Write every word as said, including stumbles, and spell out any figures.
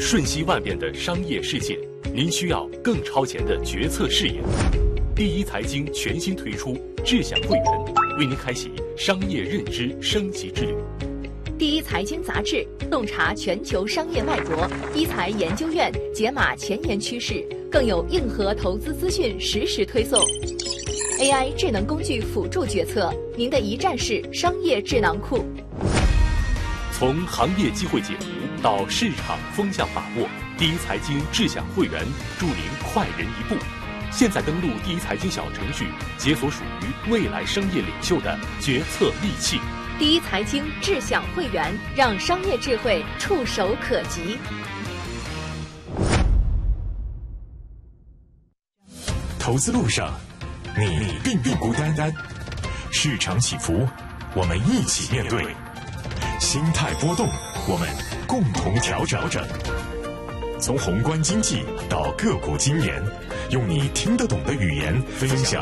瞬息万变的商业世界，您需要更超前的决策视野。第一财经全新推出智享会员，为您开启商业认知升级之旅。 第一财经杂志洞察全球商业脉搏，一财研究院解码前沿趋势，更有硬核投资资讯实时推送。A I 智能工具辅助决策，您的一站式商业智囊库。 从行业机会解读到市场风向把握，第一财经智享会员助您快人一步。现在登录第一财经小程序，解锁属于未来商业领袖的决策利器。 第一财经智享会员，让商业智慧触手可及。 投资路上，你并不孤单单。市场起伏，我们一起面对；心态波动，我们共同调整。从宏观经济到个股经研，用你听得懂的语言分享